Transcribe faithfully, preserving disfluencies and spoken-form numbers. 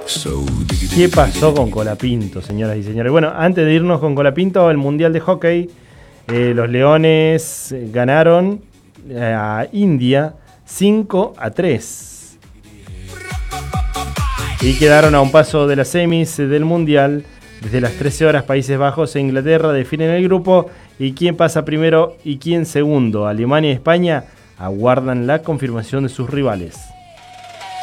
¿Qué pasó con Colapinto, señoras y señores? Bueno, antes de irnos con Colapinto, el Mundial de Hockey, eh, los Leones ganaron a India cinco a tres. Y quedaron a un paso de las semis del Mundial. Desde las trece horas, Países Bajos e Inglaterra definen el grupo. Y quién pasa primero y quién segundo. Alemania y España aguardan la confirmación de sus rivales.